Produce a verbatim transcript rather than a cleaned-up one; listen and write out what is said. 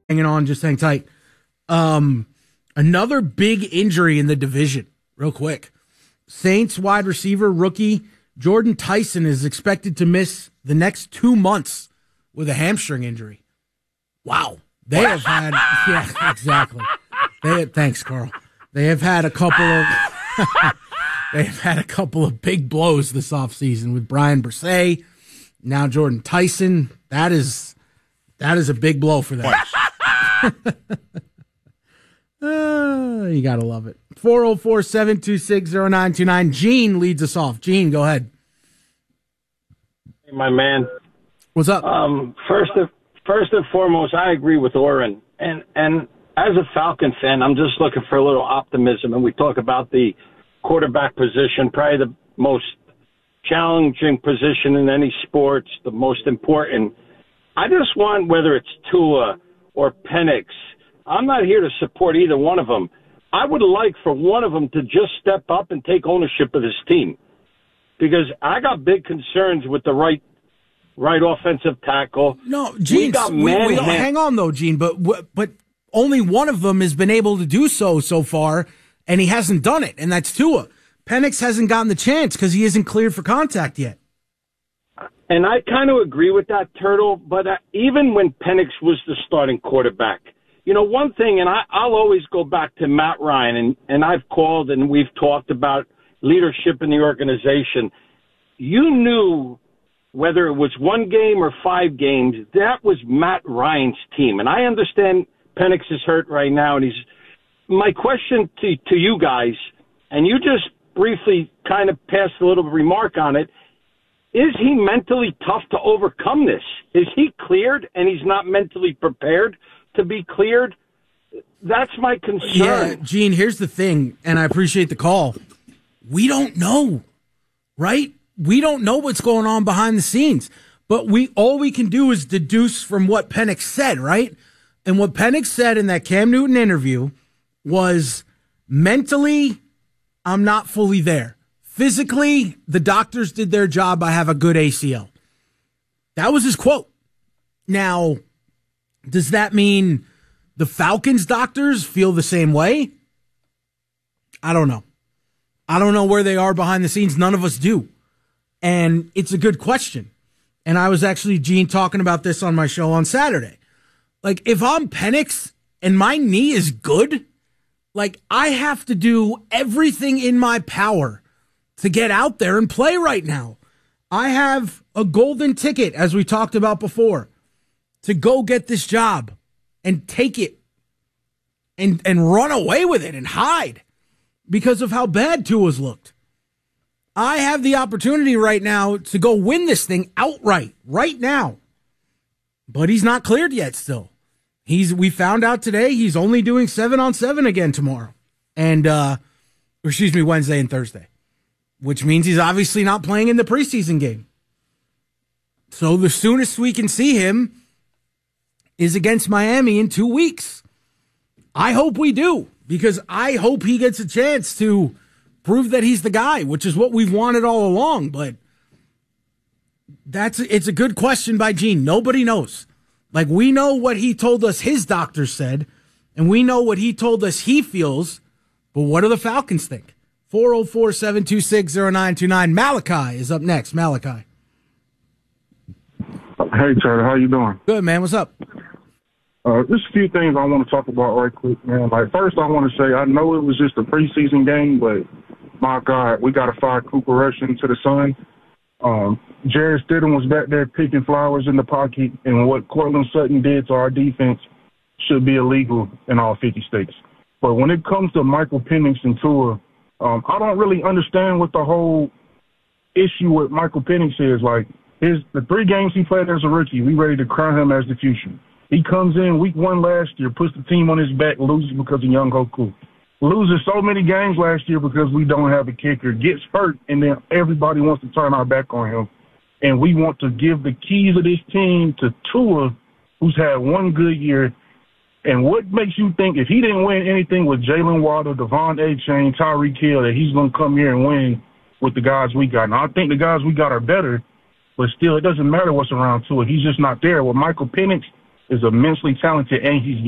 hanging on, just hang tight. Um, another big injury in the division, real quick. Saints wide receiver, rookie Jordan Tyson is expected to miss the next two months with a hamstring injury. Wow. They have had, yeah, exactly. They had, thanks, Carl. They have had a couple of, they have had a couple of big blows this offseason with Brian Bresee, now Jordan Tyson. That is, that is a big blow for them. uh, you gotta love it. four oh four, seven two six, oh nine two nine. Gene leads us off. Gene, go ahead. Hey, my man. What's up? Um, first and first and foremost, I agree with Oren, and and as a Falcon fan, I'm just looking for a little optimism. And we talk about the quarterback position, probably the most challenging position in any sports, the most important. I just want, whether it's Tua or Penix, I'm not here to support either one of them. I would like for one of them to just step up and take ownership of his team, because I got big concerns with the right right offensive tackle. No, Gene, we we, we don't, hang on though, Gene, but but only one of them has been able to do so so far, and he hasn't done it, and that's Tua. Penix hasn't gotten the chance because he isn't cleared for contact yet. And I kind of agree with that, Turtle, but uh, even when Penix was the starting quarterback, you know, one thing, and I, I'll always go back to Matt Ryan, and, and I've called and we've talked about leadership in the organization. You knew whether it was one game or five games, that was Matt Ryan's team. And I understand Penix is hurt right now, and he's – my question to, to you guys, and you just briefly kind of passed a little remark on it, is he mentally tough to overcome this? Is he cleared and he's not mentally prepared to be cleared? That's my concern. Yeah, Gene, here's the thing, and I appreciate the call. We don't know, right? We don't know what's going on behind the scenes. But we all we can do is deduce from what Penix said, right? And what Penix said in that Cam Newton interview was, mentally, I'm not fully there. Physically, the doctors did their job. I have a good A C L. That was his quote. Now, does that mean the Falcons doctors feel the same way? I don't know. I don't know where they are behind the scenes. None of us do. And it's a good question. And I was actually, Gene, talking about this on my show on Saturday. Like, if I'm Penix and my knee is good, like, I have to do everything in my power to get out there and play right now. I have a golden ticket, as we talked about before, to go get this job and take it and and run away with it and hide because of how bad Tua's looked. I have the opportunity right now to go win this thing outright, right now. But he's not cleared yet still. He's we found out today he's only doing seven on seven again tomorrow. And uh or excuse me, Wednesday and Thursday. Which means he's obviously not playing in the preseason game. So the soonest we can see him is against Miami in two weeks. I hope we do, because I hope he gets a chance to prove that he's the guy, which is what we've wanted all along. But that's it's a good question by Gene. Nobody knows. Like, we know what he told us his doctor said, and we know what he told us he feels, but what do the Falcons think? four oh four, seven two six, oh nine two nine. Malachi is up next. Malachi. Hey, Charlie. How you doing? Good, man. What's up? Uh, just a few things I want to talk about right quick, man. Like, first, I want to say I know it was just a preseason game, but my God, we got to fire Cooper Rush into the sun. Um, Jared Stidham was back there picking flowers in the pocket, and what Cortland Sutton did to our defense should be illegal in all fifty states. But when it comes to Michael Penix and Tua, Um, I don't really understand what the whole issue with Michael Penix is. Like, his the three games he played as a rookie, we ready to crown him as the future. He comes in week one last year, puts the team on his back, loses because of Young Hoku. Loses so many games last year because we don't have a kicker. Gets hurt, and then everybody wants to turn our back on him. And we want to give the keys of this team to Tua, who's had one good year. And what makes you think if he didn't win anything with Jalen Waddle, Devon A-Chain, Tyreek Hill, that he's going to come here and win with the guys we got? Now, I think the guys we got are better, but still, it doesn't matter what's around Tua. He's just not there. With Michael Penix, is immensely talented, and he's